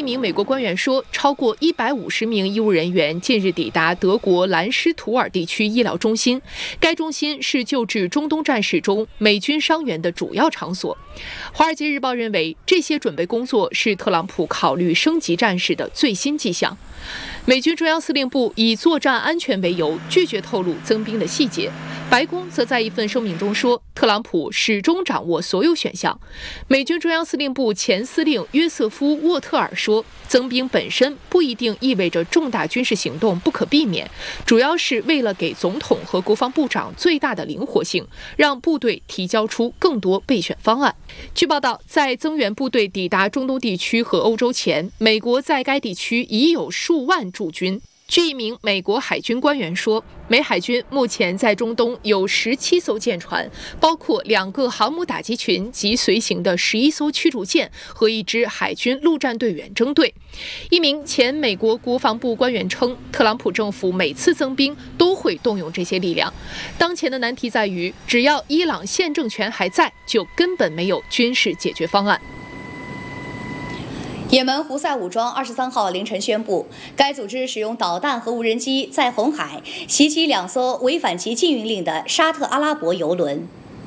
一名美国官员说，超过150名医务人员近日抵达德国兰施图尔地区医疗中心，该中心是救治中东战事中美军伤员的主要场所。《华尔街日报》认为，这些准备工作是特朗普考虑升级战事的最新迹象。美军中央司令部以作战安全为由，拒绝透露增兵的细节。白宫则在一份声明中说，特朗普始终掌握所有选项。美军中央司令部前司令约瑟夫·沃特尔说，增兵本身不一定意味着重大军事行动不可避免，主要是为了给总统和国防部长最大的灵活性，让部队提交出更多备选方案。据报道，在增援部队抵达中东地区和欧洲前，美国在该地区已有数万驻军。据一名美国海军官员说，美海军目前在中东有17艘舰船，包括2个航母打击群及随行的11艘驱逐舰和一支海军陆战队远征队。一名前美国国防部官员称，特朗普政府每次增兵都会动用这些力量。当前的难题在于，只要伊朗现政权还在，就根本没有军事解决方案。 也门胡塞武装23号凌晨宣布，该组织使用导弹和无人机在红海袭击2艘违反其禁运令的沙特阿拉伯油轮。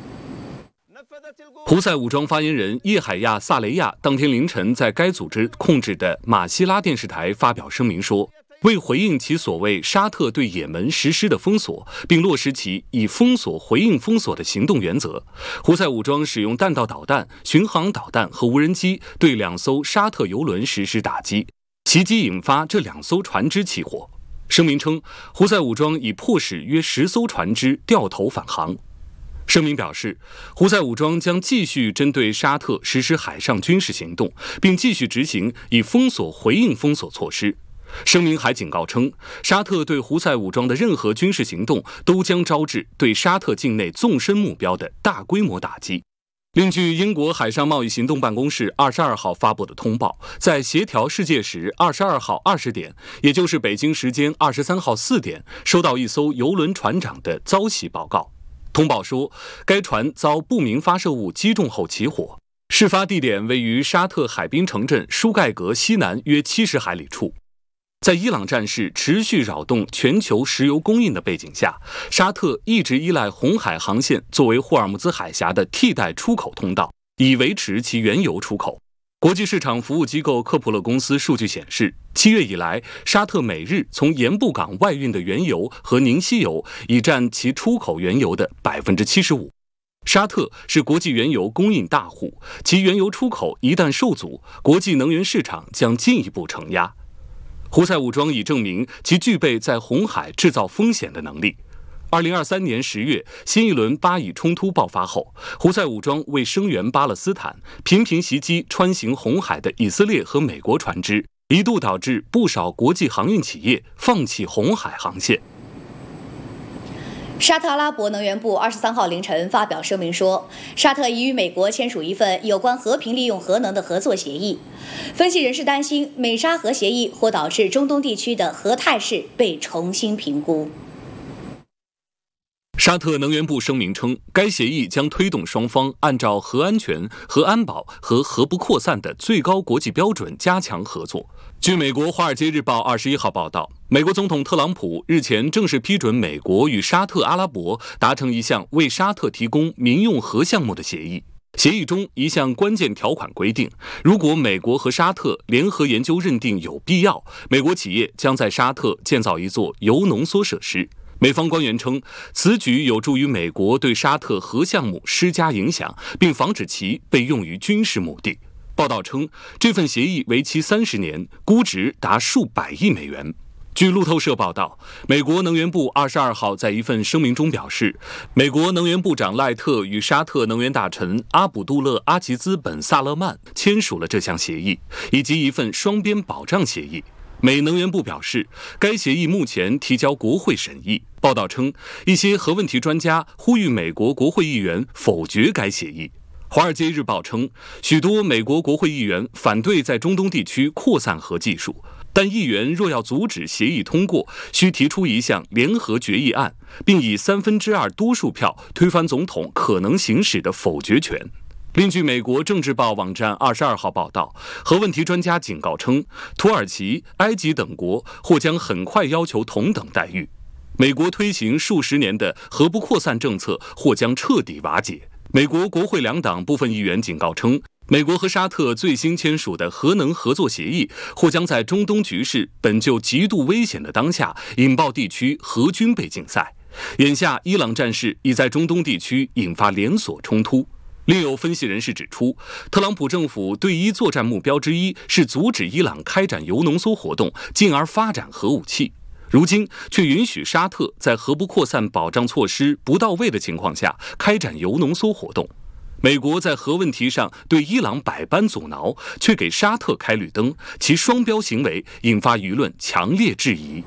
胡塞武装发言人叶海亚·萨雷亚当天凌晨在该组织控制的马希拉电视台发表声明说，为回应其所谓沙特对也门实施的封锁，并落实其以封锁回应封锁的行动原则，胡塞武装使用弹道导弹、巡航导弹和无人机对2艘沙特油轮实施打击，袭击引发这2艘船只起火。声明称，胡塞武装已迫使约10艘船只掉头返航。声明表示，胡塞武装将继续针对沙特实施海上军事行动，并继续执行以封锁回应封锁措施。声明还警告称，沙特对胡塞武装的任何军事行动都将招致对沙特境内纵深目标的大规模打击。另据英国海上贸易行动办公室22号发布的通报，在协调世界时22号20点，也就是北京时间23号4点，收到一艘邮轮船长的遭袭报告。通报说，该船遭不明发射物击中后起火，事发地点位于沙特海滨城镇舒盖格西南约70海里处。在伊朗战事持续扰动全球石油供应的背景下，沙特一直依赖红海航线作为霍尔木兹海峡的替代出口通道，以维持其原油出口。国际市场服务机构科普勒公司数据显示，7月以来，沙特每日从盐布港外运的原油和凝稀油已占其出口原油的75%。沙特是国际原油供应大户，其原油出口一旦受阻，国际能源市场将进一步承压。胡塞武装已证明其具备在红海制造风险的能力。2023年10月，新一轮巴以冲突爆发后，胡塞武装为声援巴勒斯坦，频频袭击穿行红海的以色列和美国船只，一度导致不少国际航运企业放弃红海航线。 沙特阿拉伯能源部23号凌晨发表声明说，沙特已与美国签署一份有关和平利用核能的合作协议。分析人士担心，美沙核协议或导致中东地区的核态势被重新评估。 沙特能源部声明称，该协议将推动双方按照核安全、核安保和核不扩散的最高国际标准加强合作。据美国《华尔街日报》21号报道，美国总统特朗普日前正式批准美国与沙特阿拉伯达成一项为沙特提供民用核项目的协议。协议中一项关键条款规定，如果美国和沙特联合研究认定有必要，美国企业将在沙特建造一座铀浓缩设施。美方官员称，此举有助于美国对沙特核项目施加影响，并防止其被用于军事目的。报道称，这份协议为期30年，估值达数百亿美元。据路透社报道，美国能源部22号在一份声明中表示，美国能源部长赖特与沙特能源大臣阿卜杜勒·阿吉兹本·萨勒曼签署了这项协议，以及一份双边保障协议。美能源部表示，该协议目前提交国会审议。报道称，一些核问题专家呼吁美国国会议员否决该协议。《华尔街日报》称，许多美国国会议员反对在中东地区扩散核技术，但议员若要阻止协议通过，需提出一项联合决议案，并以2/3多数票推翻总统可能行使的否决权。 另据美国政治报网站22号报道，核问题专家警告称，土耳其、埃及等国或将很快要求同等待遇。美国推行数十年的核不扩散政策或将彻底瓦解。美国国会两党部分议员警告称，美国和沙特最新签署的核能合作协议或将在中东局势本就极度危险的当下，引爆地区核军备竞赛。眼下，伊朗战事已在中东地区引发连锁冲突。另有分析人士指出，特朗普政府对伊作战目标之一是阻止伊朗开展铀浓缩活动，进而发展核武器。如今却允许沙特在核不扩散保障措施不到位的情况下开展铀浓缩活动。美国在核问题上对伊朗百般阻挠，却给沙特开绿灯，其双标行为引发舆论强烈质疑。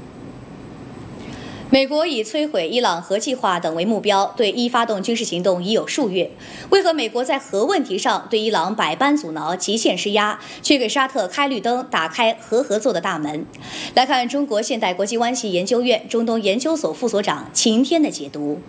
美国以摧毁伊朗核计划等为目标，对伊发动军事行动已有数月。为何美国在核问题上对伊朗百般阻挠、极限施压，却给沙特开绿灯，打开核合作的大门？来看中国现代国际关系研究院中东研究所副所长秦天的解读。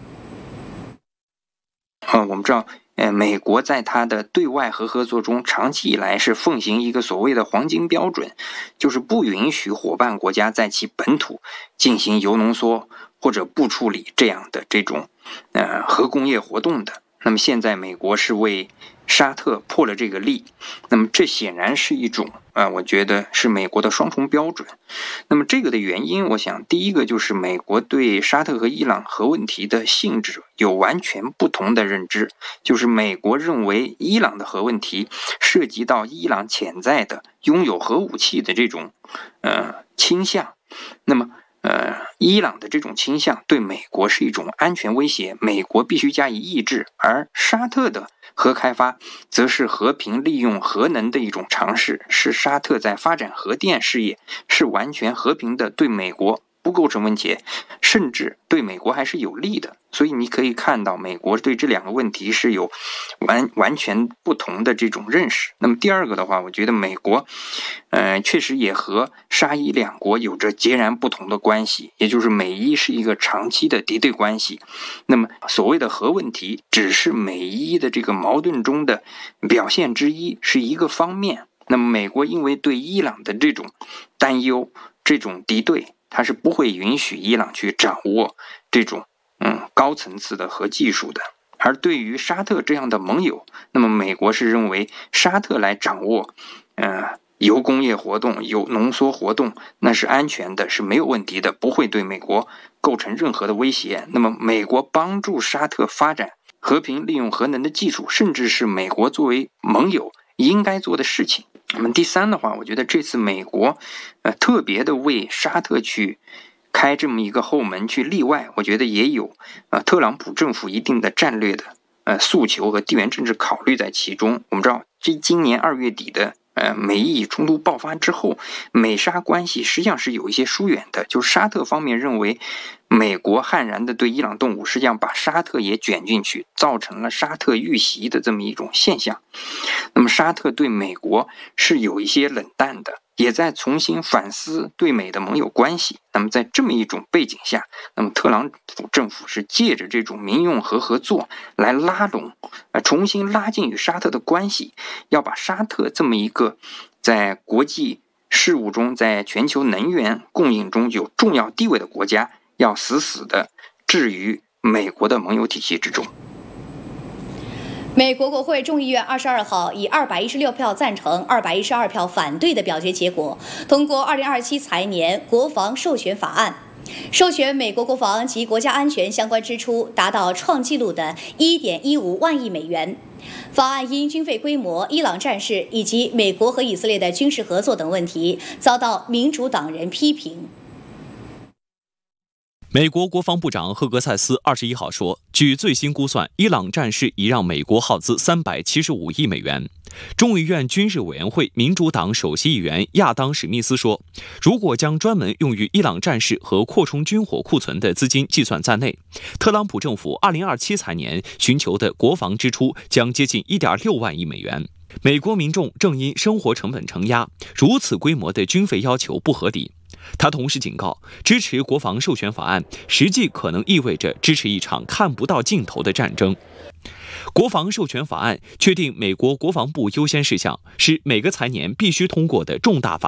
我们知道，美国在它的对外核合作中，长期以来是奉行一个所谓的黄金标准，就是不允许伙伴国家在其本土进行铀浓缩或者不处理这样的这种核工业活动的。那么现在美国是为沙特破了这个例，那么这显然是一种我觉得是美国的双重标准。那么这个的原因，我想第一个就是美国对沙特和伊朗核问题的性质有完全不同的认知，就是美国认为伊朗的核问题涉及到伊朗潜在的拥有核武器的这种倾向，那么伊朗的这种倾向对美国是一种安全威胁，美国必须加以抑制，而沙特的核开发则是和平利用核能的一种尝试，是沙特在发展核电事业是完全和平的，对美国不构成威胁，甚至对美国还是有利的。所以你可以看到美国对这两个问题是有完全不同的这种认识。那么第二个的话，我觉得美国确实也和沙伊两国有着截然不同的关系，也就是美伊是一个长期的敌对关系。那么所谓的核问题只是美伊的这个矛盾中的表现之一，是一个方面。那么美国因为对伊朗的这种担忧，这种敌对，它是不会允许伊朗去掌握这种高层次的核技术的。而对于沙特这样的盟友，那么美国是认为沙特来掌握铀工业活动、铀浓缩活动，那是安全的，是没有问题的，不会对美国构成任何的威胁。那么美国帮助沙特发展和平利用核能的技术，甚至是美国作为盟友应该做的事情。那么第三的话，我觉得这次美国特别的为沙特去开这么一个后门去例外，我觉得也有特朗普政府一定的战略的诉求和地缘政治考虑在其中。我们知道今年2月底的美伊冲突爆发之后，美沙关系实际上是有一些疏远的，就是沙特方面认为美国悍然的对伊朗动武，实际上把沙特也卷进去，造成了沙特遇袭的这么一种现象。那么沙特对美国是有一些冷淡的，也在重新反思对美的盟友关系。那么在这么一种背景下，那么特朗普政府是借着这种民用核合作来拉拢重新拉近与沙特的关系，要把沙特这么一个在国际事务中，在全球能源供应中有重要地位的国家，要死死的置于美国的盟友体系之中。 美国国会众议院22号以216票赞成、212票反对的表决结果，通过2027财年国防授权法案，授权美国国防及国家安全相关支出达到创纪录的1.15万亿美元。法案因军费规模、伊朗战事以及美国和以色列的军事合作等问题，遭到民主党人批评。 美国国防部长赫格塞斯21号说，据最新估算，伊朗战事已让美国耗资375亿美元。众议院军事委员会民主党首席议员亚当·史密斯说，如果将专门用于伊朗战事和扩充军火库存的资金计算在内，特朗普政府2027财年寻求的国防支出将接近1.6万亿美元。美国民众正因生活成本承压，如此规模的军费要求不合理。 他同时警告，支持国防授权法案实际可能意味着支持一场看不到尽头的战争。国防授权法案确定美国国防部优先事项，是每个财年必须通过的重大法